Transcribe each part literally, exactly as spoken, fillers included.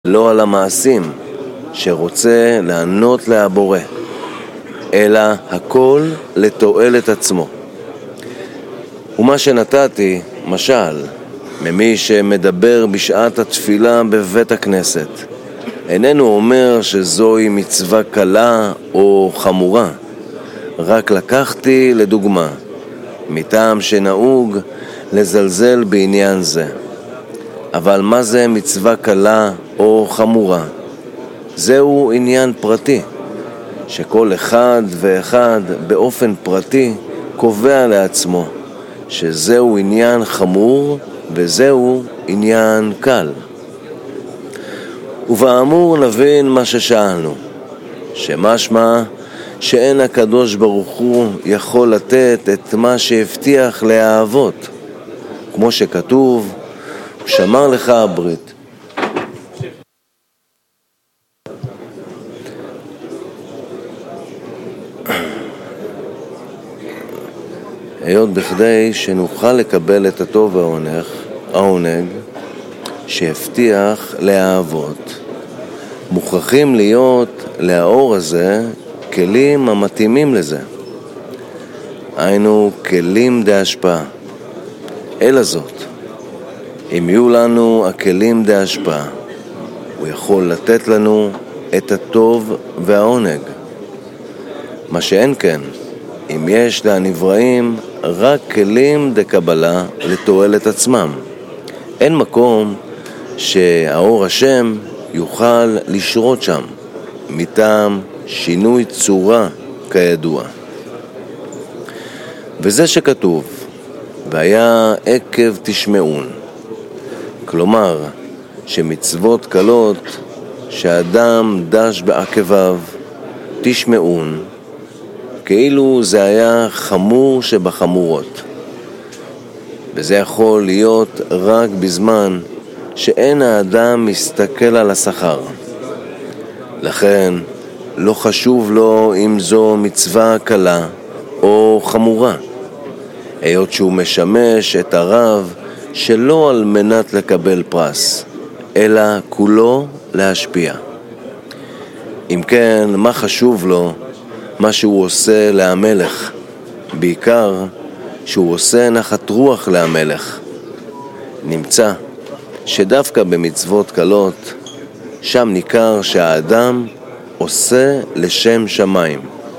לא על המעשים שרוצה לענות להבורא, אלא הכל לתועלת עצמו. ומה שנתתי, משל, ממי שמדבר בשעת התפילה בבית הכנסת, איננו אומר שזוהי מצווה קלה או חמורה, רק לקחתי לדוגמה, מטעם שנהוג לזלזל בעניין זה. אבל מה זה מצווה קלה או חמורה? זהו עניין פרטי, שכל אחד ואחד באופן פרטי קובע לעצמו שזהו עניין חמור וזהו עניין קל. ובאמור נבין מה ששאלנו, שמשמע שאין הקדוש ברוך הוא יכול לתת את מה שהבטיח לאהבות, כמו שכתוב, שמר לך הברית. היות בכדי שנוכל לקבל את הטוב והעונג, העונג שהבטיח לאהבות, מוכרחים להיות לאור הזה כלים המתאימים לזה. היינו כלים דהשפעה. אלא זאת, אם יהיו לנו הכלים דהשפעה, הוא יכול לתת לנו את הטוב והעונג. מה שאין כן, אם יש לנבראים רק כלים דקבלה לתועלת עצמם, אין מקום שהאור השם יוכל לשרות שם, מטעם שינוי צורה כידוע. וזה שכתוב, והיה עקב תשמעון, כלומר שמצוות קלות שאדם דש בעקביו תשמעון, כאילו זה היה חמור שבחמורות. וזה יכול להיות רק בזמן שאין האדם מסתכל על השכר. לכן לא חשוב לו אם זו מצווה קלה או חמורה, היות שהוא משמש את הרב שלא על מנת לקבל פרס, אלא כולו להשפיע. אם כן, מה חשוב לו מה שהוא עושה להמלך? בעיקר שהוא עושה נחת רוח להמלך. נמצא שדווקא במצוות קלות, שם ניכר שהאדם עושה לשם שמיים.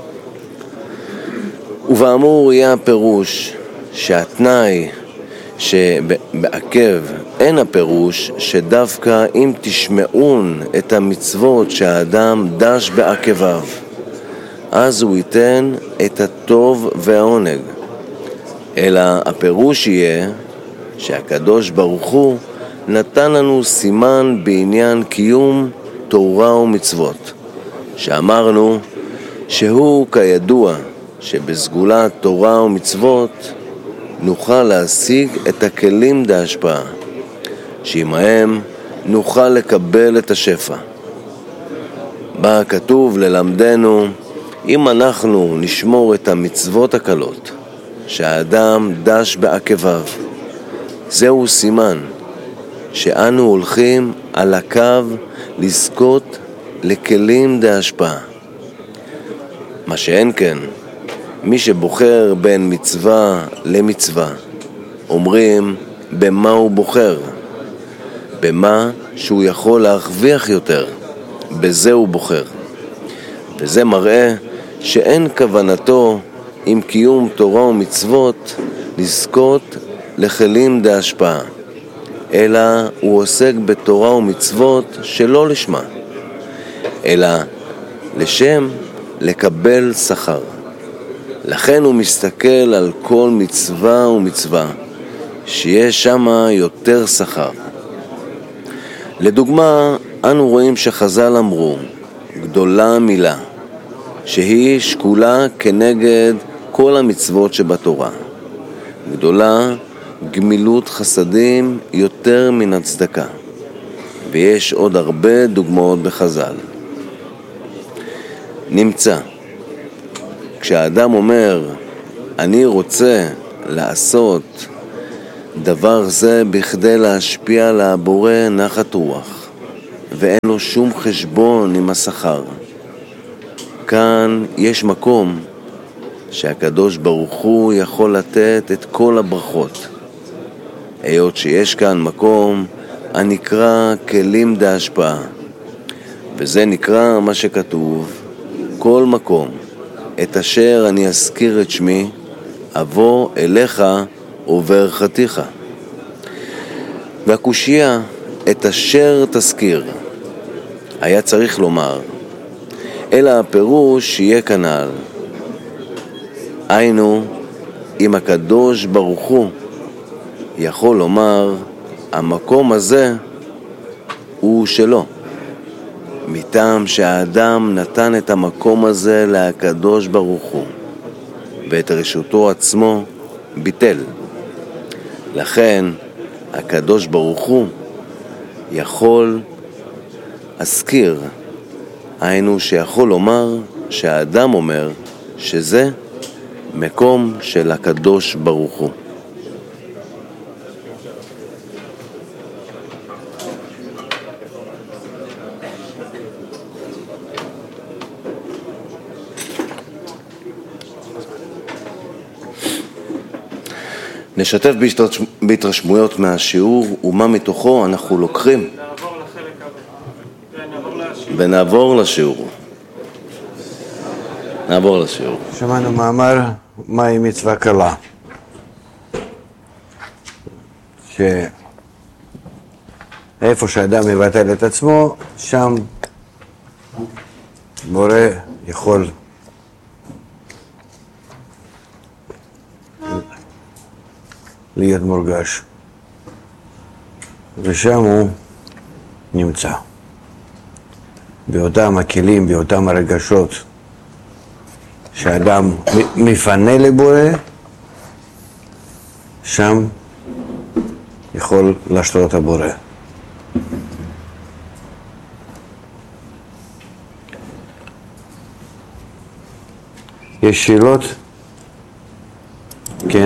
ובאמור יהיה הפירוש שהתנאי שבעקב אין הפירוש שדווקא אם תשמעון את המצוות שהאדם דש בעקביו, אז הוא ייתן את הטוב והעונג. אלא הפירוש יהיה שהקדוש ברוך הוא נתן לנו סימן בעניין קיום תורה ומצוות, שאמרנו שהוא כידוע שבסגולת תורה ומצוות נוכל להשיג את הכלים דהשפעה, שעמהם נוכל לקבל את השפע. בה כתוב ללמדנו, אם אנחנו נשמור את המצוות הקלות שהאדם דש בעקביו, זהו סימן שאנו הולכים על הקו לזכות לכלים דהשפעה. מה שאין כן, מי שבוחר בין מצווה למצווה, אומרים במה הוא בוחר, במה שהוא יכול להרוויח יותר, בזה הוא בוחר. וזה מראה שאין כוונתו עם קיום תורה ומצוות לזכות לכלים דהשפעה, אלא הוא עוסק בתורה ומצוות שלא לשמה, אלא לשם לקבל שכר. לכן הוא מסתכל על כל מצווה ומצווה שיש שם יותר שכר. לדוגמה, אנו רואים שחז"ל אמרו גדולה מילה, שהיא שקולה כנגד כל המצוות שבתורה. גדולה גמילות חסדים יותר מן הצדקה. ויש עוד הרבה דוגמאות בחז"ל. נמצא, כשהאדם אומר, אני רוצה לעשות דבר זה בכדי להשפיע על הבורא נחת רוח, ואין לו שום חשבון עם השכר. כאן יש מקום שהקדוש ברוך הוא יכול לתת את כל הברכות. היות שיש כאן מקום הנקרא כלים דהשפעה, וזה נקרא מה שכתוב, כל מקום את אשר אני אזכיר את שמי אבוא אליך וברכתיך. והקושיה את אשר תזכיר היה צריך לומר, אלא הפירוש שיהיה כנ"ל. היינו, אם הקדוש ברוך הוא יכול לומר, המקום הזה הוא שלו, מטעם שהאדם נתן את המקום הזה לקדוש ברוך הוא, ואת רשותו עצמו ביטל. לכן הקדוש ברוך הוא יכול להזכיר, היינו שיכול לומר שהאדם אומר שזה מקום של הקדוש ברוך הוא. נשתף בהתרשמויות מהשיעור ומה מתוכו אנחנו לוקחים. נעבור לחלק הבא. נעבור לשיעור. ונעבור לשיעור. נעבור לשיעור. שמענו מאמר מהי מצווה קלה. שאיפה שאדם מבטל את עצמו, שם בורא יכול להיות מורגש, ושם הוא נמצא. באותם הכלים, באותם הרגשות שאדם מפנה לבורא, שם יכול לשלוט הבורא. יש שאלות? כן.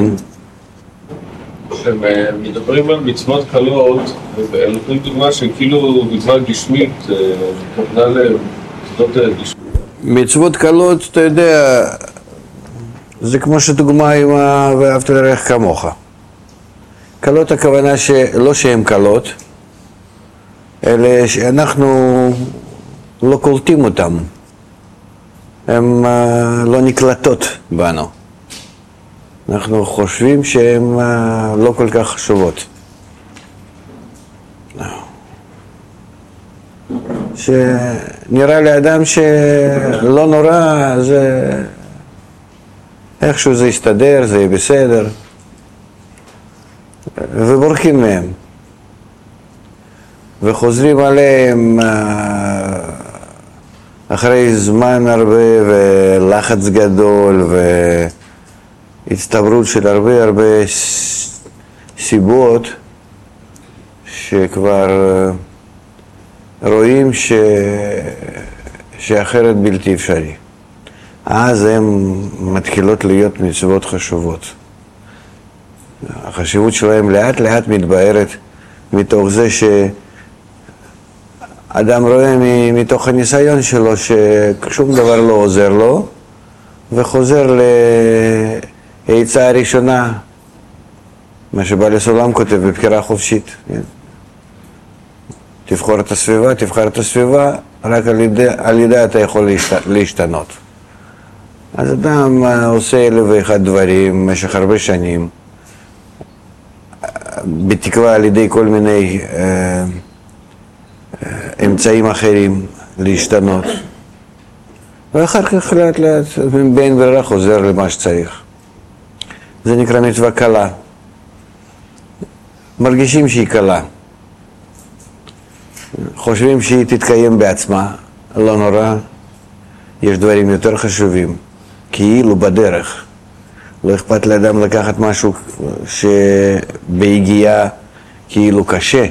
כשמדברים על מצוות קלות, נותנים דוגמה שכאילו מצווה גשמית, כוונה למצוות גשמית. מצוות קלות, אתה יודע, זה כמו שדוגמה עם ואהבת לרעך כמוך. קלות הכוונה שלא שהן קלות, אלא שאנחנו לא קולטים אותן. הן לא נקלטות בנו. אנחנו חושבים שהן לא כל כך חשובות. שנראה לאדם שלא נורא, זה איכשהו זה יסתדר, זה יהיה בסדר, ובורחים מהם וחוזרים עליהם אחרי זמן הרבה ולחץ גדול והצטברות של הרבה הרבה סיבות שכבר רואים ש... שאחרת בלתי אפשרי. אז הן מתחילות להיות מצוות חשובות. החשיבות שלהם לאט לאט מתבהרת מתוך זה שאדם רואה מתוך הניסיון שלו ששום דבר לא עוזר לו, וחוזר לעצה הראשונה, מה שבעל הסולם כותב בבחירה חופשית. תבחור את הסביבה, תבחר את הסביבה, רק על ידי, על ידי אתה יכול להשת, להשתנות. אז אדם עושה אלף ואחד דברים במשך הרבה שנים, בתקווה על ידי כל מיני אה, אה, אמצעים אחרים להשתנות. ואחר כך לאט לאט בין ברירה חוזר למה שצריך. זה נקרא מצווה קלה. מרגישים שהיא קלה. חושבים שהיא תתקיים בעצמה, לא נורא, יש דברים יותר חשובים, כאילו בדרך. לא אכפת לאדם לקחת משהו שבהגיעה כאילו קשה,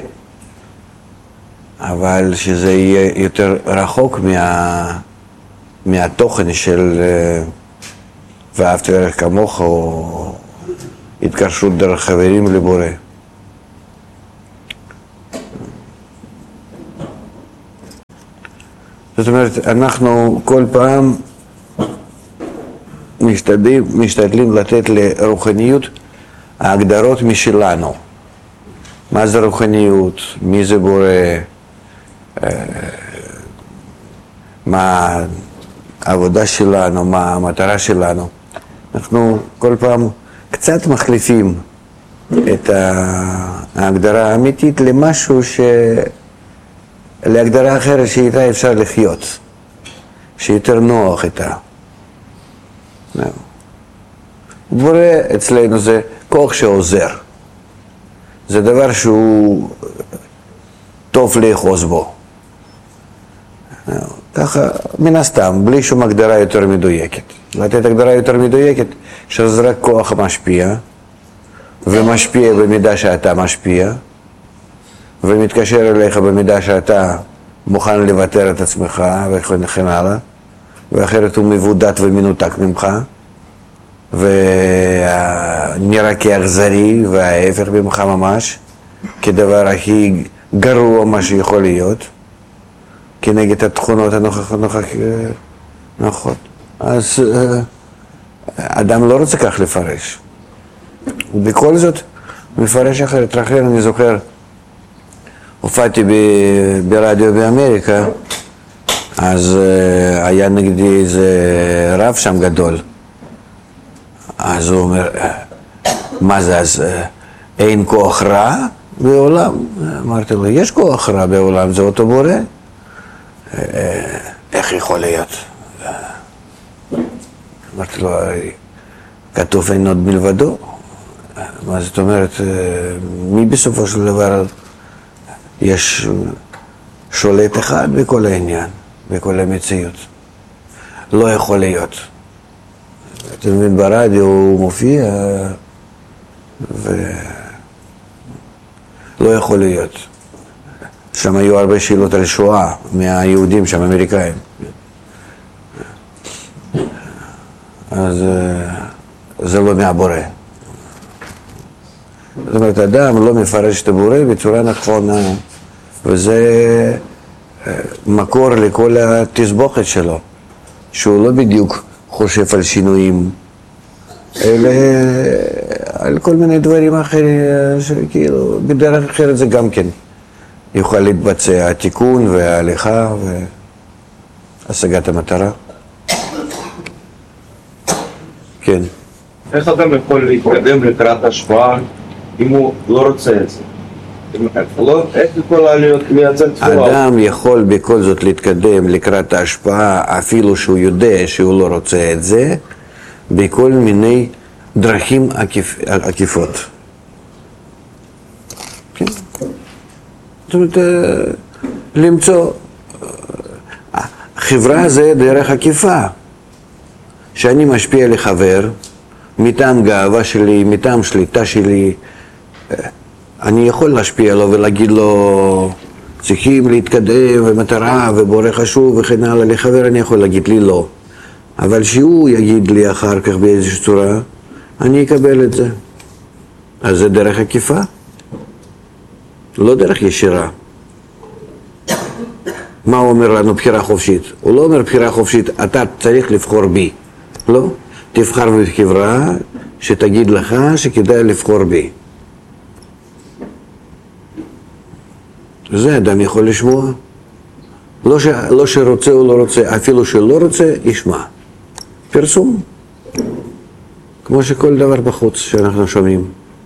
אבל שזה יהיה יותר רחוק מה, מהתוכן של ואהבת לרעך כמוך, או התקשרות דרך חברים לבורא. זאת אומרת, אנחנו כל פעם משתדלים, משתדלים לתת לרוחניות ההגדרות משלנו. מה זה רוחניות? מי זה בורא? מה העבודה שלנו? מה המטרה שלנו? אנחנו כל פעם קצת מחליפים את ההגדרה האמיתית למשהו ש... להגדרה אחרת שאיתה אפשר לחיות, שיותר נוח איתה. בורא אצלנו זה כוח שעוזר. זה דבר שהוא טוב לאחוז בו. ככה, מן הסתם, בלי שום הגדרה יותר מדויקת. לתת הגדרה יותר מדויקת, שזה רק כוח משפיע, ומשפיע במידה שאתה משפיע, ומתקשר אליך במידה שאתה מוכן לוותר את עצמך וכן הלאה, ואחרת הוא מבודד ומנותק ממך, ונראה כאכזרי וההפך ממך ממש, כדבר הכי גרוע מה שיכול להיות, כנגד התכונות הנוכחות. אז אדם לא רוצה כך לפרש. ובכל זאת מפרש אחרת. לכן אני זוכר, הופעתי ברדיו באמריקה, אז היה נגדי איזה רב שם גדול. אז הוא אומר, מה זה, אז אין כוח רע בעולם? אמרתי לו, יש כוח רע בעולם, זה אותו בורא. איך יכול להיות? אמרתי לו, כתוב אין עוד מלבדו. מה זאת אומרת, מי בסופו של דבר יש שולט אחד בכל העניין, בכל המציאות. לא יכול להיות. אתה מבין, ברדיו הוא מופיע ולא יכול להיות. שם היו הרבה שאלות על שואה מהיהודים שם, אמריקאים. אז זה לא מהבורא. זאת אומרת, אדם לא מפרש את הבורא בצורה נכונה, וזה מקור לכל התסבוכת שלו, שהוא לא בדיוק חושב על שינויים, אלא על כל מיני דברים אחרים, שכאילו בדרך אחרת זה גם כן יוכל להתבצע התיקון וההליכה והשגת המטרה. כן. איך אדם יכול להתקדם לקראת השפעה אם הוא לא רוצה את זה? איך יכולה לייצר תפילה? אדם יכול בכל זאת להתקדם לקראת ההשפעה אפילו שהוא יודע שהוא לא רוצה את זה, בכל מיני דרכים עקיפ, עקיפות. כן? זאת אומרת, למצוא, חברה זה דרך עקיפה, שאני משפיע לחבר, מטעם גאווה שלי, מטעם שליטה שלי, אני יכול להשפיע לו ולהגיד לו, צריכים להתקדם ומטרה ובורא חשוב וכן הלאה. לחבר אני יכול להגיד לי לא, אבל שהוא יגיד לי אחר כך באיזושהי צורה, אני אקבל את זה. אז זה דרך עקיפה, לא דרך ישירה. מה הוא אומר לנו? בחירה חופשית. הוא לא אומר בחירה חופשית, אתה צריך לבחור בי. לא, תבחר בחברה שתגיד לך שכדאי לבחור בי. זה אדם יכול לשמוע. לא, ש... לא שרוצה או לא רוצה, אפילו שלא רוצה, ישמע. פרסום. כמו שכל דבר בחוץ שאנחנו שומעים.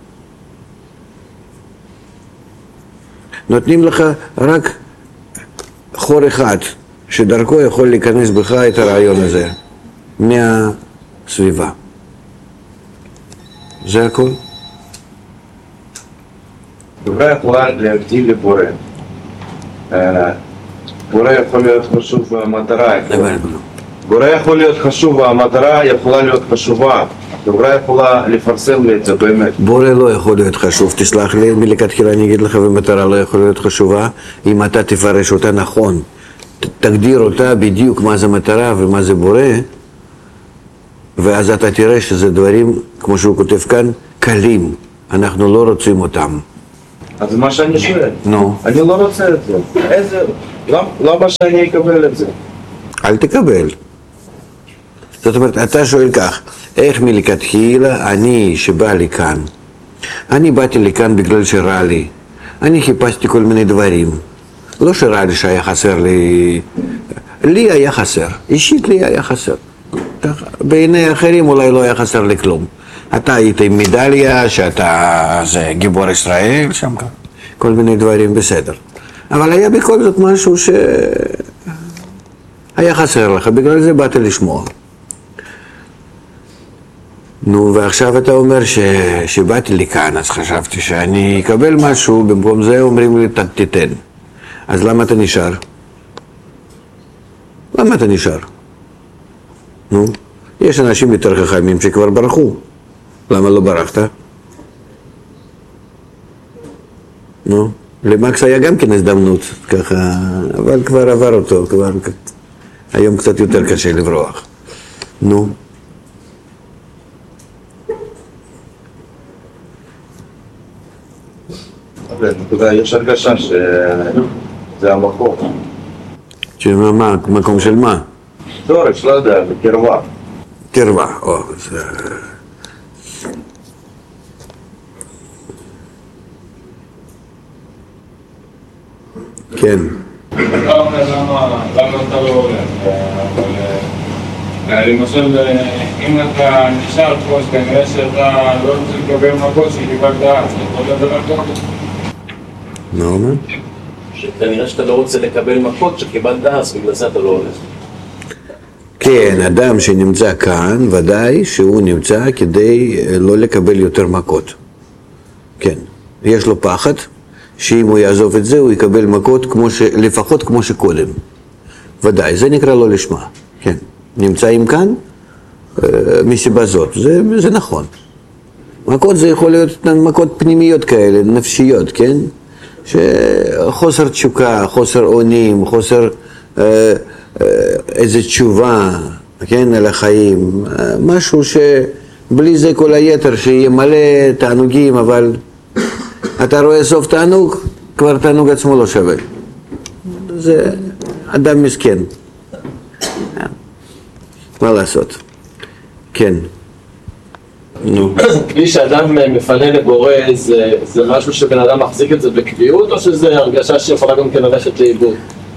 נותנים לך רק חור אחד, שדרכו יכול להיכנס בך את הרעיון הזה, מהסביבה. זה הכל. חברה יכולה להבדיל לבורא. בורא יכול להיות חשוב והמטרה. בורא יכול להיות חשוב והמטרה יכולה להיות חשובה. חברה יכולה לפרסם את זה באמת. בורא לא יכול להיות חשוב, תסלח לי, מלכתחילה אני אגיד לך, ומטרה לא יכול להיות חשובה, אם אתה תפרש אותה נכון. תגדיר אותה בדיוק מה זה מטרה ומה זה בורא, ואז אתה תראה שזה דברים, כמו שהוא כותב כאן, קלים. אנחנו לא רוצים אותם. אז מה שאני שואל, נו. אני לא רוצה את זה. איזה, למה, למה שאני אקבל את זה? אל תקבל. זאת אומרת, אתה שואל כך, איך מלכתחילה אני שבא לכאן, אני באתי לכאן בגלל שרע לי, אני חיפשתי כל מיני דברים, לא שרע לי שהיה חסר לי, לי היה חסר, אישית לי היה חסר, בעיני אחרים אולי לא היה חסר לי כלום. אתה היית עם מדליה, שאתה זה גיבור ישראל, שם כאן, כל מיני דברים בסדר, אבל היה בכל זאת משהו שהיה חסר לך, בגלל זה באתי לשמוע. נו, ועכשיו אתה אומר ש... שבאתי לכאן, אז חשבתי שאני אקבל משהו, במקום זה אומרים לי, תתן. אז למה אתה נשאר? למה אתה נשאר? נו, יש אנשים יותר חכמים שכבר ברחו. למה לא ברחת? נו, למקס היה גם כן הזדמנות, ככה, אבל כבר עבר אותו, כבר... היום קצת יותר קשה לברוח. נו. יש הרגשה שזה המקום. שמה, מה? מקום של מה? שורש, לא יודע, בקרבה. קרבה, או, זה... כן. אתה אומר למה אתה לא הולך, למשל, אם אתה נשאר פה, כנראה שאתה לא רוצה לקבל מכות שקיבלת אז, אתה יכול לדבר ככה? מה אומר? שכנראה שאתה לא רוצה לקבל מכות שקיבלת אז, בגלל זה אתה לא הולך. כן, אדם שנמצא כאן, ודאי שהוא נמצא כדי לא לקבל יותר מכות. כן, יש לו פחד שאם הוא יעזוב את זה, הוא יקבל מכות כמו ש... לפחות כמו שקודם. ודאי, זה נקרא לא לשמה. כן, נמצאים כאן מסיבה זאת, זה, זה נכון. מכות זה יכול להיות מכות פנימיות כאלה, נפשיות, כן? שחוסר תשוקה, חוסר אונים, חוסר אה, אה, איזו תשובה, כן, על החיים, משהו שבלי זה כל היתר שיהיה מלא תענוגים, אבל אתה רואה סוף תענוג, כבר תענוג עצמו לא שווה. זה אדם מסכן. מה לעשות? כן. נו. כלי שאדם מפנה לבורא, זה, זה משהו שבן אדם מחזיק את זה בקביעות, או שזה הרגשה שיכולה גם כן ללכת לאיבוד?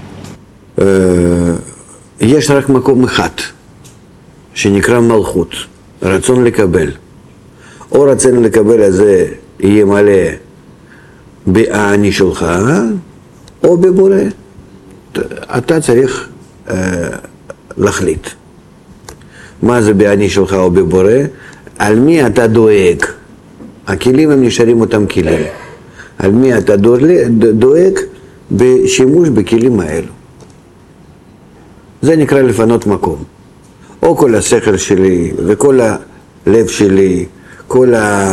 יש רק מקום אחד, שנקרא מלכות, רצון לקבל. או רצון לקבל הזה יהיה מלא באני שלך, או בבורא. אתה צריך להחליט. מה זה באני שלך או בבורא? על מי אתה דואג? הכלים הם נשארים אותם כלים. על מי אתה דואג בשימוש בכלים האלו. זה נקרא לפנות מקום. או כל השכל שלי וכל הלב שלי, כל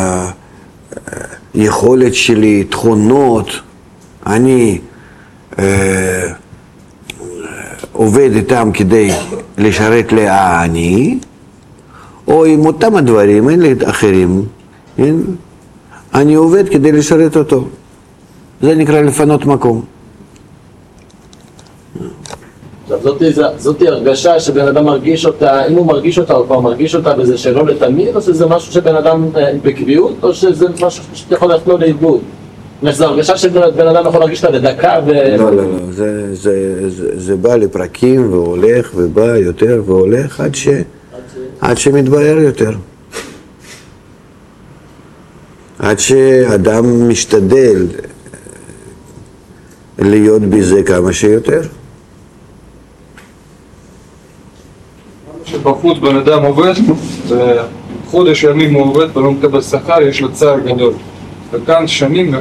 היכולת שלי, תכונות, אני אה, עובד איתם כדי לשרת לאני, או עם אותם הדברים, אין לי אחרים, כן? אני עובד כדי לשרת אותו. זה נקרא לפנות מקום. זאת, זאת הרגשה שבן אדם מרגיש אותה, אם הוא מרגיש אותה, הוא כבר מרגיש אותה בזה שלא לתמיד, או שזה משהו שבן אדם בקביעות, או שזה משהו שיכול לחלוא לאיבוד? זו הרגשה שבן אדם יכול להרגיש אותה לדקה ו... לא, לא, לא, זה, זה, זה, זה בא לפרקים והולך ובא יותר והולך עד ש... עד שמתברר יותר. עד שאדם משתדל להיות בזה כמה שיותר. שבחוץ בן אדם עובד, וחודש ימים הוא עובד ולא מקבל שכר, יש לו צער גדול. וכאן שנים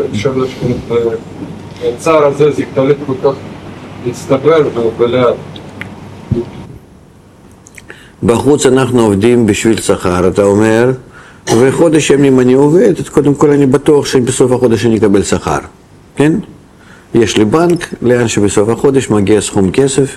הצער הזה זה יתקלט כל כך להצטבר ולאט. בחוץ אנחנו עובדים בשביל שכר, אתה אומר, וחודש ימים אני עובד, אז קודם כל אני בטוח שבסוף החודש אני אקבל שכר, כן? יש לי בנק, לאן שבסוף החודש מגיע סכום כסף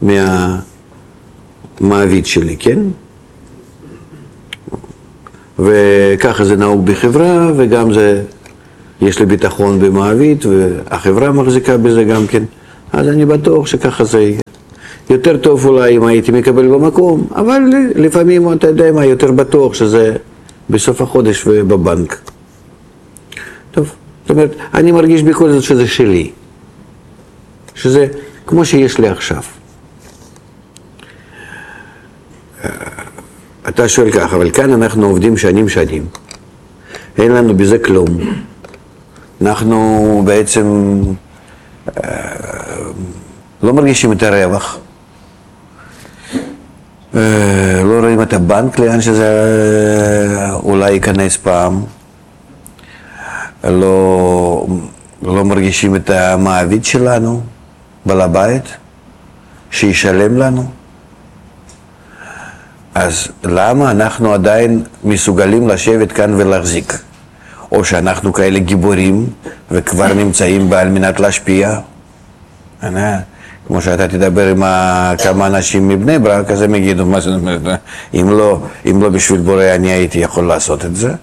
מהמעביד שלי, כן? וככה זה נהוג בחברה, וגם זה יש לי ביטחון במעביד, והחברה מחזיקה בזה גם כן, אז אני בטוח שככה זה יהיה. יותר טוב אולי אם הייתי מקבל במקום, אבל לפעמים אתה יודע מה, יותר בטוח שזה בסוף החודש ובבנק. טוב, זאת אומרת, אני מרגיש בכל זאת שזה שלי. שזה כמו שיש לי עכשיו. אתה שואל ככה, אבל כאן אנחנו עובדים שנים שנים. אין לנו בזה כלום. אנחנו בעצם לא מרגישים את הרווח. לא רואים את הבנק לאן שזה אולי ייכנס פעם. לא, לא מרגישים את המעביד שלנו, בעל הבית, שישלם לנו. אז למה אנחנו עדיין מסוגלים לשבת כאן ולהחזיק? או שאנחנו כאלה גיבורים וכבר נמצאים בה על מנת להשפיע? כמו שאתה תדבר עם כמה אנשים מבני ברק, אז הם יגידו, מה זאת אומרת, אם לא, אם לא בשביל בורא אני הייתי יכול לעשות את זה.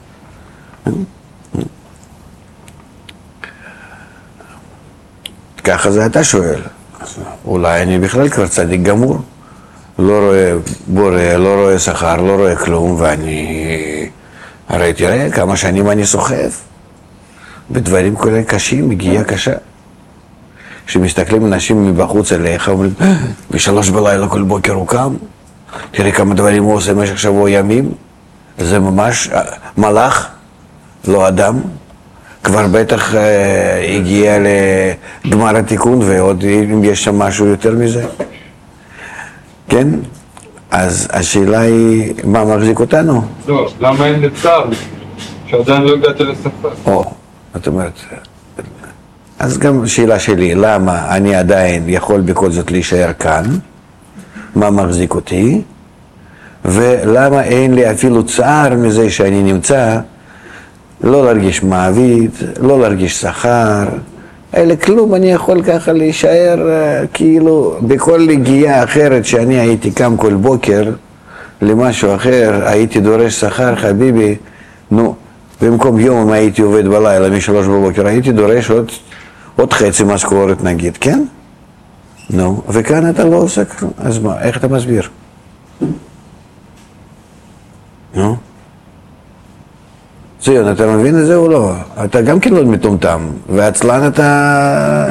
ככה זה אתה שואל. אולי אני בכלל כבר צדיק גמור. לא רואה בורא, לא רואה שכר, לא רואה כלום, ואני... הרי תראה כמה שנים אני סוחב. בדברים כאלה קשים, מגיעה קשה. כשמסתכלים אנשים מבחוץ אליך, אומרים, בשלוש בלילה כל בוקר הוא קם, תראה כמה דברים הוא עושה במשך שבוע ימים, זה ממש מלאך, לא אדם. כבר בטח אה, הגיע לגמר התיקון, ועוד אם יש שם משהו יותר מזה. כן? אז השאלה היא, מה מחזיק אותנו? לא, למה אין לצער? שעדיין לא הגעת לשפה. או, זאת אומרת, אז גם שאלה שלי, למה אני עדיין יכול בכל זאת להישאר כאן? מה מחזיק אותי? ולמה אין לי אפילו צער מזה שאני נמצא? לא להרגיש מעביד, לא להרגיש שכר, אלא כלום, אני יכול ככה להישאר כאילו בכל הגיעה אחרת שאני הייתי קם כל בוקר למשהו אחר, הייתי דורש שכר, חביבי, נו, במקום יום אם הייתי עובד בלילה משלוש בבוקר, הייתי דורש עוד, עוד חצי משכורת נגיד, כן? נו, וכאן אתה לא עושה כלום, אז מה, איך אתה מסביר? נו? ציון, אתה מבין את זה או לא? אתה גם כן לא מטומטם, ועצלן אתה...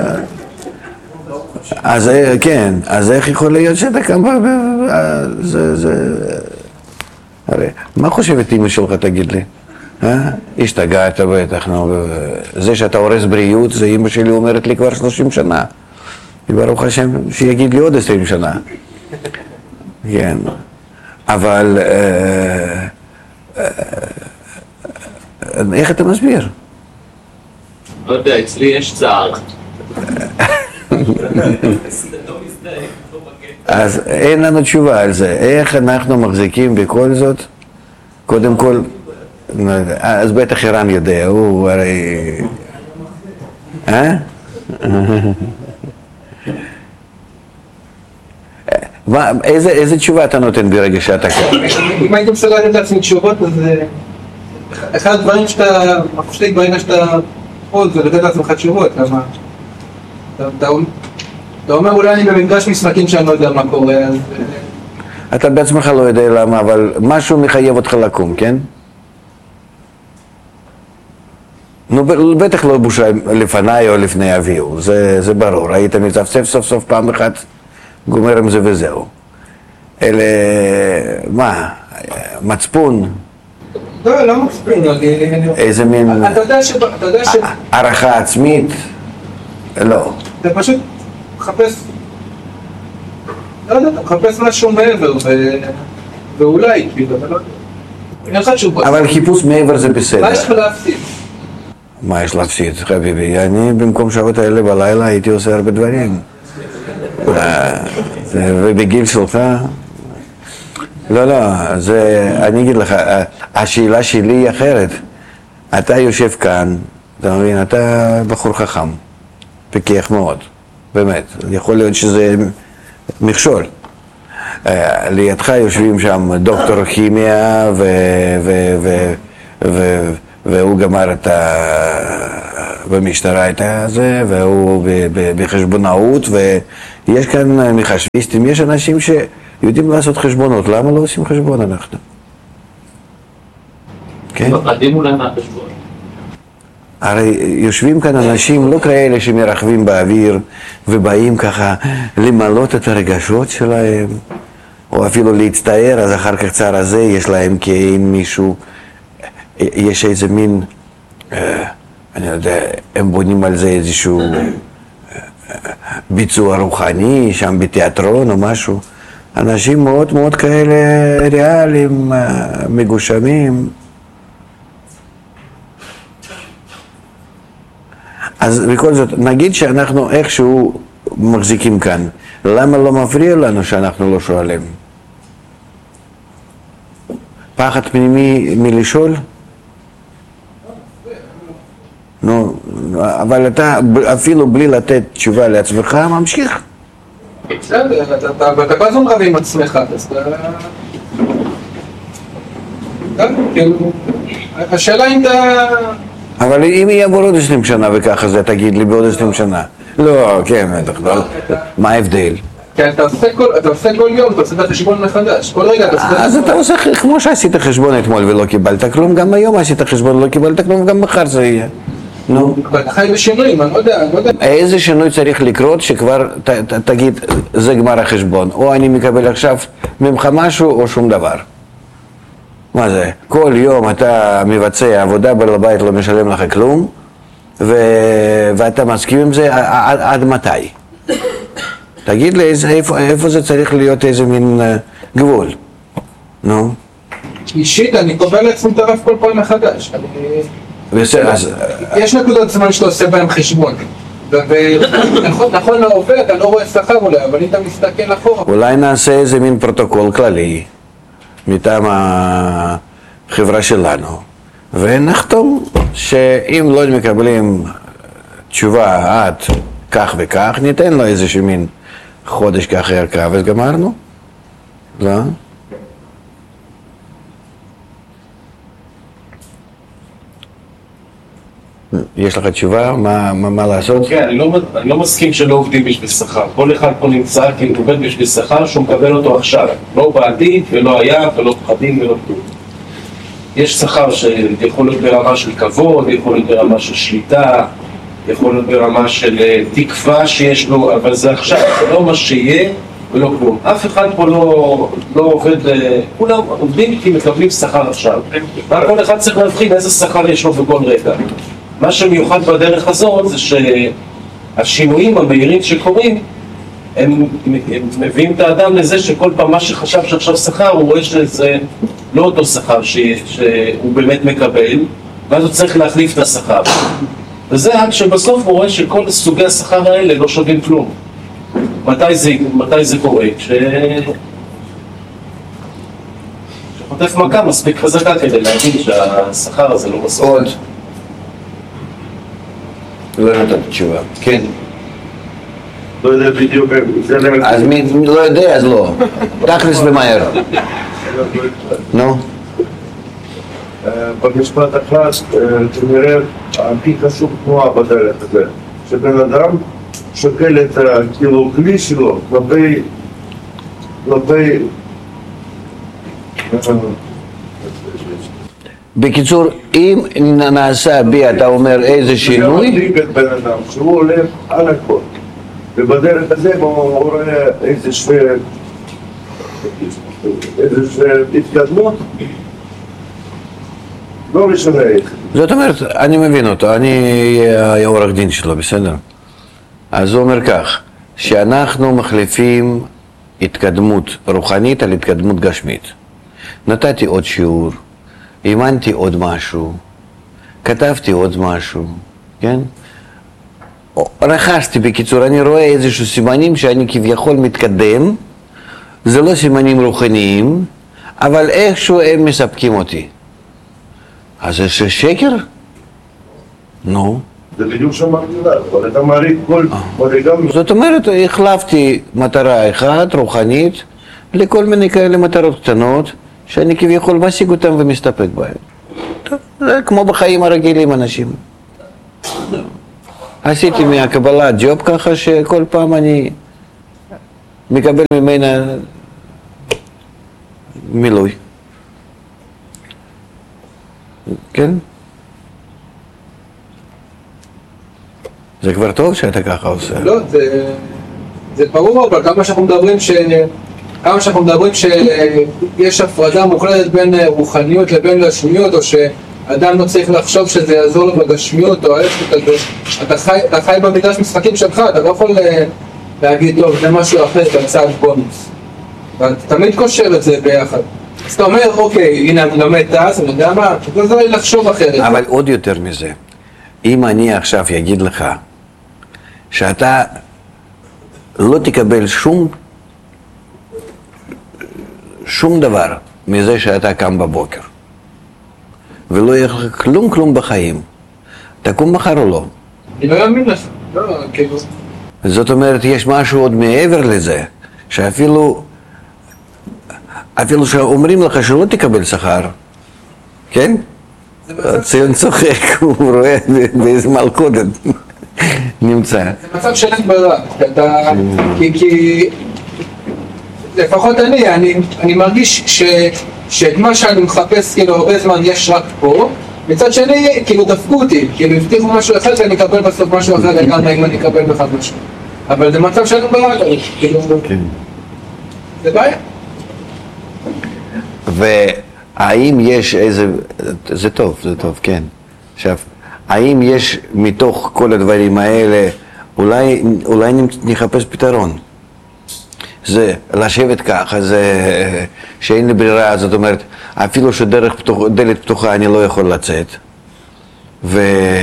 אז כן, אז איך יכול להיות שאתה קם... זה... זה... הרי, מה חושבת אמא שלך, תגיד לי? אה? השתגעת בטח, נו, זה שאתה הורס בריאות, זה אמא שלי אומרת לי כבר שלושים שנה. ברוך השם, שיגיד לי עוד עשרים שנה. כן, אבל... אה, אה, איך אתה מסביר? לא יודע, אצלי יש צער. אז אין לנו תשובה על זה. איך אנחנו מחזיקים בכל זאת? קודם כל, אז בטח אירן יודע, הוא הרי... אה? איזה תשובה אתה נותן ברגע שאתה כאן? אם הייתי מסוגל לתת לעצמי תשובות, אז... אחד הדברים שאתה מפשטיק ברגע שאתה עוד זה לתת לעצמך תשובות, למה? אתה אומר אולי אני במגרש משחקים שאני לא יודע מה קורה, אז... אתה בעצמך לא יודע למה, אבל משהו מחייב אותך לקום, כן? נו, בטח לא בושה לפניי או לפני אביהו, זה, זה ברור. היית מצפצף סוף סוף פעם אחת, גומר עם זה וזהו. אלה... מה? מצפון? לא, לא מצפון. איזה מין... אתה יודע ש... אתה יודע ש... הערכה עצמית? לא. אתה פשוט מחפש... לא יודע, אתה מחפש משהו מעבר ואולי, כאילו, אבל לא... אין לך תשובה. אבל חיפוש מעבר זה בסדר. מה יש לך להפסיד? מה יש להפסיד, חביבי? אני במקום שעות האלה בלילה הייתי עושה הרבה דברים. ובגיל שלך... לא, לא, זה... אני אגיד לך, השאלה שלי היא אחרת. אתה יושב כאן, אתה מבין, אתה בחור חכם, פיקח מאוד, באמת. יכול להיות שזה מכשול. לידך יושבים שם דוקטור כימיה, ו... ו... ו... ו... והוא גמר את במשטרה את זה, והוא בחשבונאות, ויש כאן מחשביסטים, יש אנשים שיודעים לעשות חשבונות, למה לא עושים חשבון אנחנו? כן? מפחדים אולי מהחשבון. הרי יושבים כאן אנשים לא כאלה שמרחבים באוויר ובאים ככה למלות את הרגשות שלהם, או אפילו להצטער, אז אחר כך צער הזה יש להם כאין מישהו, יש איזה מין, אני יודע, הם בונים על זה איזשהו ביצוע רוחני, שם בתיאטרון או משהו. אנשים מאוד מאוד כאלה ריאליים, מגושמים. אז בכל זאת, נגיד שאנחנו איכשהו מחזיקים כאן, למה לא מפריע לנו שאנחנו לא שואלים? פחד פנימי מלשאול? נו, אבל אתה אפילו בלי לתת תשובה לעצמך ממשיך. בסדר, אתה כל הזמן רב עם עצמך, אז אתה... השאלה אם אתה... אבל אם יהיה בעוד עשרים שנה וככה זה, תגיד לי בעוד עשרים שנה. לא, כן, מה ההבדל? כן, אתה עושה כל יום, אתה עושה את החשבון מחדש, כל רגע אתה עושה את החשבון. אז אתה עושה כמו שעשית חשבון אתמול ולא קיבלת כלום, גם היום עשית חשבון ולא קיבלת כלום, וגם מחר זה יהיה. נו. אתה חי בשינויים, אני לא יודע, אני לא יודע. איזה שינוי צריך לקרות שכבר תגיד, זה גמר החשבון, או אני מקבל עכשיו ממך משהו או שום דבר. מה זה? כל יום אתה מבצע עבודה בבית, לא משלם לך כלום, ואתה מסכים עם זה עד מתי? תגיד לי איפה זה צריך להיות איזה מין גבול. נו. אישית, אני קובע לעצמי את הרף כל פעם מחדש. יש נקודות זמן שאתה עושה בהם חשבון. נכון לעובד, אתה לא רואה שכר אולי, אבל אם אתה מסתכל אחורה. אולי נעשה איזה מין פרוטוקול כללי מטעם החברה שלנו, ונחתום שאם לא מקבלים תשובה עד כך וכך, ניתן לו איזשהו מין חודש כך ירקה וגמרנו. לא? יש לך תשובה? מה, מה, מה לעשות? כן, אני לא, אני לא מסכים שלא עובדים בשביל שכר. כל אחד פה נמצא כי הוא עובד בשביל שכר שהוא מקבל אותו עכשיו. לא בעתיד ולא היה ולא פחדים ולא כלום. יש שכר שיכול להיות ברמה של כבוד, יכול להיות ברמה של שליטה, יכול להיות ברמה של תקווה שיש לו, אבל זה עכשיו, זה לא מה שיהיה ולא כלום. אף אחד פה לא, לא עובד, כולם עובדים כי מקבלים שכר עכשיו. כל אחד צריך להבחין איזה שכר יש לו בכל רגע. מה שמיוחד בדרך הזאת זה שהשינויים המהירים שקורים הם, הם מביאים את האדם לזה שכל פעם מה שחשב שעכשיו שכר הוא רואה שזה לא אותו שכר שהוא באמת מקבל, ואז הוא צריך להחליף את השכר. וזה עד שבסוף הוא רואה שכל סוגי השכר האלה לא שווים כלום. מתי זה, מתי זה קורה? כש... כשחוטף מכה מספיק חזקה כדי להגיד שהשכר הזה לא מספיק. עוד. לא נתת תשובה. כן. לא יודע בדיוק, אז מי לא יודע אז לא. תכלס ומהר. נו. במשפט אחד, כנראה הכי חשוב תנועה בדרך הזה, שבן אדם שוקל את כאילו כלי שלו כלפי, כלפי בקיצור, אם נעשה בי, אתה אומר איזה שינוי? זה מדליק את בן אדם, שהוא הולך על הכל, ובדרך הזה הוא רואה איזושהי התקדמות, לא משנה איך. זאת אומרת, אני מבין אותו, אני העורך דין שלו, בסדר? אז הוא אומר כך, שאנחנו מחליפים התקדמות רוחנית על התקדמות גשמית. נתתי עוד שיעור, אימנתי עוד משהו, כתבתי עוד משהו, כן? רכשתי בקיצור, אני רואה איזשהו סימנים שאני כביכול מתקדם, זה לא סימנים רוחניים, אבל איכשהו הם מספקים אותי. אז זה שקר? נו. זה בדיוק שאמרתי לה, אבל אתה מעריך כל מדרגה. זאת אומרת, החלפתי מטרה אחת, רוחנית, לכל מיני כאלה מטרות קטנות, שאני כביכול משיג אותם ומסתפק בהם. זה כמו בחיים הרגילים אנשים. עשיתי מהקבלה ג'וב ככה שכל פעם אני מקבל ממנה מילוי. כן? זה כבר טוב שאתה ככה עושה. לא, זה, זה ברור, אבל כמה שאנחנו מדברים ש... כמה שאנחנו מדברים שיש הפרדה מוחלטת בין רוחניות לבין גשמיות, או שאדם לא צריך לחשוב שזה יעזור לו בגשמיות או ההפך כזה, אתה חי, אתה חי במגרש משחקים שלך, אתה לא יכול להגיד, טוב, זה משהו אחר, זה צעד בונוס. ואתה תמיד קושר את זה ביחד. אז אתה אומר, אוקיי, הנה אני לומד טס, אני יודע מה, אתה עוזר לי לחשוב אחרת. אבל עוד יותר מזה, אם אני עכשיו אגיד לך שאתה לא תקבל שום שום דבר מזה שאתה קם בבוקר ולא יהיה לך כלום כלום בחיים, תקום מחר או לא? אני לא אאמין לך, לא, כאילו... זאת אומרת, יש משהו עוד מעבר לזה, שאפילו אפילו שאומרים לך שלא תקבל שכר, כן? ציון צוחק, הוא רואה באיזה מלכודת נמצא. זה מצב של אין ברירה, כי לפחות אני, אני, אני מרגיש ש, שאת מה שאני מחפש כאילו הרבה זמן יש רק פה, מצד שני כאילו דפקו אותי, כאילו הבטיחו משהו אחד ואני אקבל בסוף משהו אחר לגמרי אם אני אקבל בכלל משהו, אבל זה מצב של אין ברירה, כאילו, זה בעיה. והאם יש איזה, זה טוב, זה טוב, כן. עכשיו, האם יש מתוך כל הדברים האלה, אולי, אולי נחפש פתרון? זה לשבת ככה, זה שאין לי ברירה, זאת אומרת, אפילו שדרך פתוח, דלת פתוחה אני לא יכול לצאת. ו...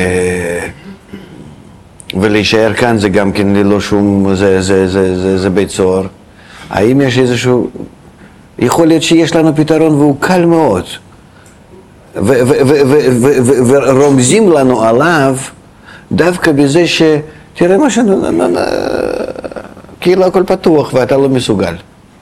ולהישאר כאן זה גם כן ללא שום, זה, זה, זה, זה, זה בית סוהר. האם יש איזשהו... יכול להיות שיש לנו פתרון והוא קל מאוד. ורומזים לנו עליו דווקא בזה ש... תראה מה ש... כאילו הכל פתוח ואתה לא מסוגל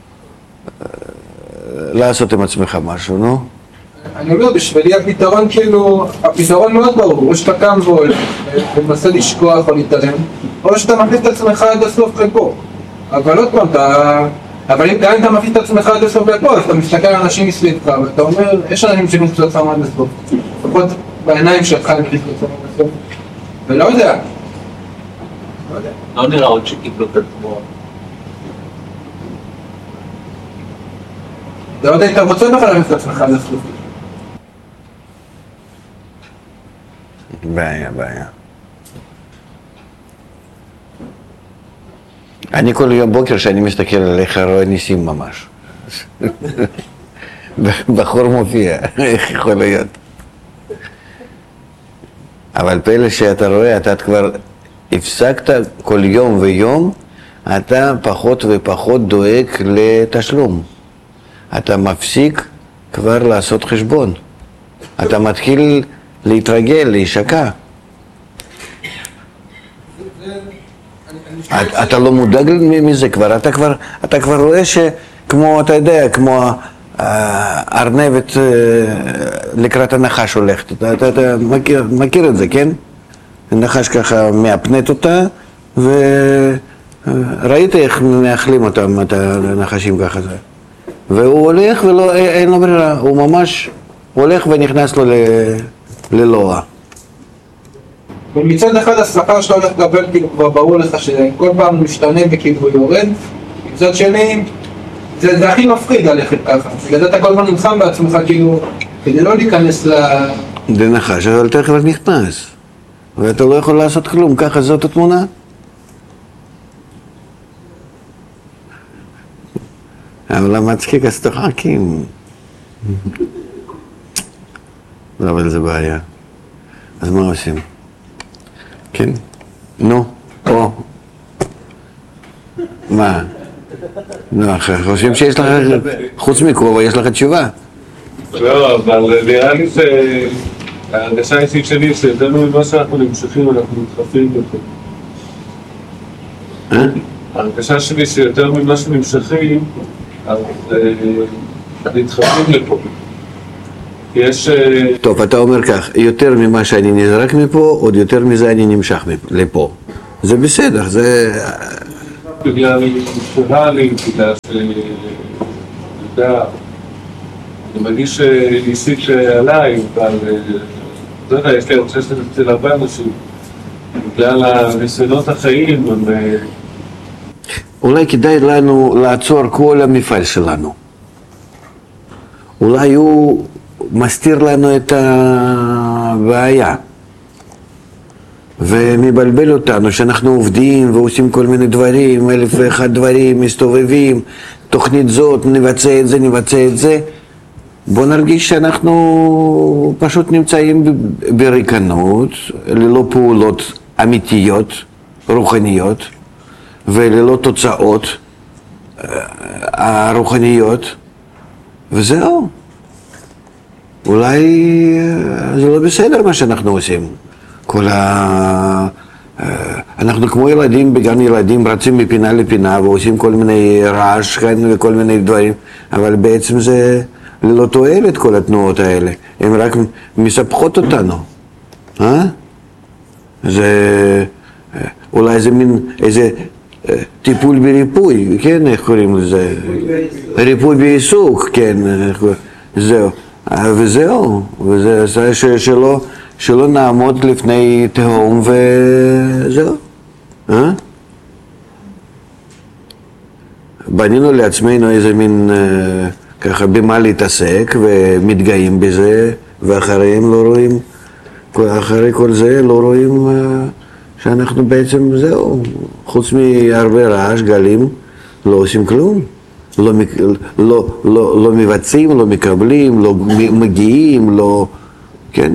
לעשות עם עצמך משהו, נו? אני אומר, בשבילי הפתרון כאילו, הפתרון מאוד ברור, או שאתה קם ומנסה לשכוח או להתעלם, או שאתה מכניס את עצמך עד הסוף לפה. אבל עוד פעם, אתה... אבל גם אם אתה מכניס את עצמך עד הסוף לפה, אז אתה מסתכל על אנשים מסביבך, ואתה אומר, יש אנשים שמכניסו את עצמם עד הסוף. לפחות בעיניים שלך הם מכניסו את עצמם עד הסוף. ולא יודע. לא יודע. לא נראה עוד שקיבלו את עצמו. זה עוד היית רוצה בכלל להכניס את עצמך עד הסוף. בעיה, בעיה. אני כל יום בוקר שאני מסתכל עליך רואה ניסים ממש. בחור מופיע, איך יכול להיות? אבל פלא שאתה רואה, אתה כבר הפסקת כל יום ויום, אתה פחות ופחות דואג לתשלום. אתה מפסיק כבר לעשות חשבון. אתה מתחיל להתרגל, להישקע. אתה לא מודאג מזה כבר, אתה כבר, אתה כבר רואה שכמו, אתה יודע, כמו ארנבת לקראת הנחש הולכת, אתה, אתה, אתה מכיר, מכיר את זה, כן? הנחש ככה מאפנת אותה, וראית איך מאכלים אותם, את הנחשים ככה זה. והוא הולך ולא, אין לו ברירה, הוא ממש הולך ונכנס לו ללוע. ומצד אחד השכר שאתה הולך לקבל כאילו כבר ברור לך שכל פעם משתנה וכאילו יורד, מצד שני זה, זה הכי מפחיד ללכת ככה, בגלל זה אתה כל הזמן נלחם בעצמך כאילו כדי לא להיכנס ל... זה נחש, אבל אתה כבר נכנס ואתה לא יכול לעשות כלום, ככה זאת התמונה. אבל המצחיק אז תחכים. אבל זה בעיה. אז מה עושים? כן? נו, או. מה? נו, חושבים שיש לך, חוץ מכובע, יש לך תשובה? לא, אבל נראה לי שההרגשה האישית שלי שיותר ממה שאנחנו נמשכים, אנחנו מתחפים לפה. אה? ההרגשה שלי שיותר ממה שנמשכים, אז נתחפים לפה. יש... טוב, אתה אומר כך, יותר ממה שאני נזרק מפה, עוד יותר מזה אני נמשך לפה. זה בסדר, זה... בגלל פורלי, בגלל ש... יודע, אני מרגיש אישית עליי, אבל... לא יודע, יש לי רוצה שזה הרבה אנשים. בגלל הניסיונות החיים, הם... אולי כדאי לנו לעצור כל המפעל שלנו. אולי הוא מסתיר לנו את הבעיה ומבלבל אותנו שאנחנו עובדים ועושים כל מיני דברים, אלף ואחד דברים, מסתובבים, תוכנית זאת, נבצע את זה, נבצע את זה. בוא נרגיש שאנחנו פשוט נמצאים בריקנות, ללא פעולות אמיתיות, רוחניות, וללא תוצאות הרוחניות, וזהו. אולי זה לא בסדר מה שאנחנו עושים. כל ה... אנחנו כמו ילדים בגן ילדים רצים מפינה לפינה ועושים כל מיני רעש וכל מיני דברים, אבל בעצם זה ללא תועלת כל התנועות האלה. הן רק מספחות אותנו. אה? זה... אולי זה מין איזה טיפול בריפוי, כן? איך קוראים לזה? ריפוי בעיסוק, כן. זהו. וזהו. וזה ש- שלא, שלא נעמוד לפני תהום וזהו. אה? בנינו לעצמנו איזה מין ככה במה להתעסק ומתגאים בזה, ואחריהם לא רואים, אחרי כל זה לא רואים שאנחנו בעצם זהו, חוץ מהרבה רעש, גלים, לא עושים כלום. לא, לא, לא, לא מבצעים, לא מקבלים, לא מגיעים, לא... כן?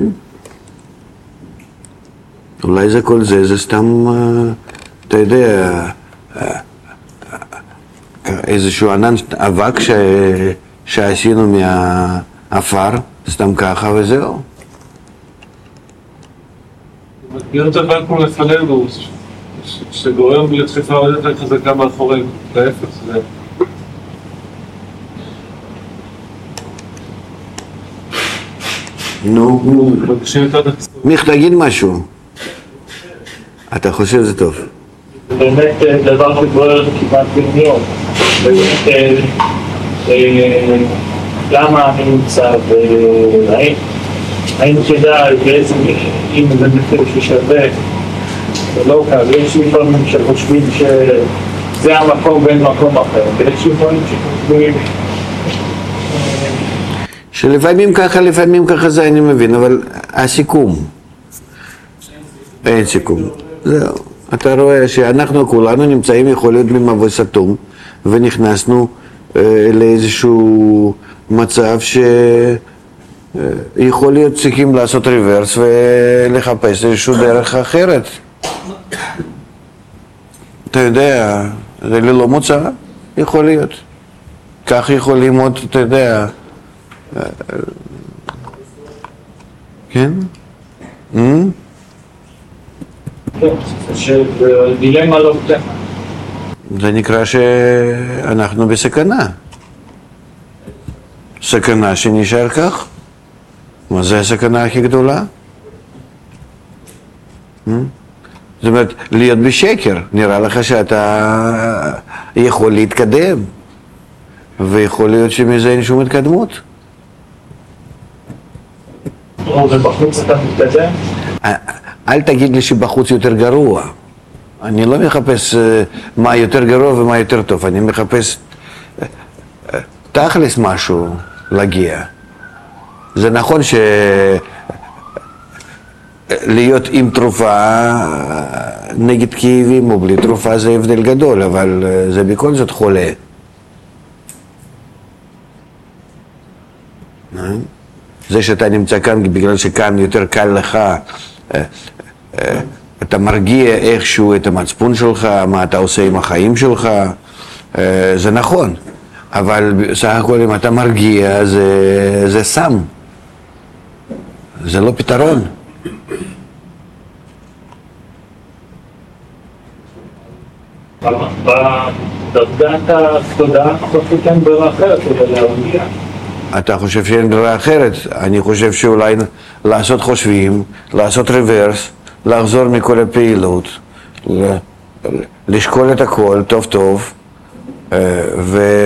אולי זה כל זה, זה סתם, אתה יודע, איזשהו ענן אבק ש... שעשינו מהאפר, סתם ככה וזהו. מכיר את הבנקום לפנינו, שגורם לדחיפה עוד יותר חזקה מאחורינו, להפך, זה... נו, מיך, תגיד משהו. אתה חושב שזה טוב. זה באמת דבר שגורר כמעט בן יום. באמת, למה אני נמצא, והאם כדאי, בעצם אם זה מחיר ששווה, זה לא כזה, יש לפעמים שחושבים שזה המקום בין מקום אחר, ויש לפעמים שחושבים שלפעמים ככה, לפעמים ככה זה אני מבין, אבל הסיכום, אין סיכום, זהו. אתה רואה שאנחנו כולנו נמצאים יכול להיות במבוי סתום, ונכנסנו אה, לאיזשהו מצב שיכול להיות צריכים לעשות ריברס ולחפש איזשהו דרך אחרת. אתה יודע, זה ללא מוצא, יכול להיות. כך יכולים עוד, אתה יודע, כן? שדילמה לא פתחה. זה נקרא שאנחנו בסכנה. סכנה שנשאר כך? מה זה הסכנה הכי גדולה? זאת אומרת, להיות בשקר, נראה לך שאתה יכול להתקדם, ויכול להיות שמזה אין שום התקדמות. ובחוץ אתה מתקדם? אל תגיד לי שבחוץ יותר גרוע. אני לא מחפש מה יותר גרוע ומה יותר טוב, אני מחפש תכלס משהו להגיע. זה נכון שלהיות עם תרופה נגד כאבים או בלי תרופה זה הבדל גדול, אבל זה בכל זאת חולה. זה שאתה נמצא כאן בגלל שכאן יותר קל לך, אתה מרגיע איכשהו את המצפון שלך, מה אתה עושה עם החיים שלך, זה נכון, אבל סך הכל אם אתה מרגיע זה, זה סם, זה לא פתרון. בדרגת התודעה אנחנו כן ברירה אחרת כדי להרגיע. אתה חושב שאין ברירה אחרת. אני חושב שאולי לעשות חושבים, לעשות רוורס, לחזור מכל הפעילות, לשקול את הכל טוב טוב, ו...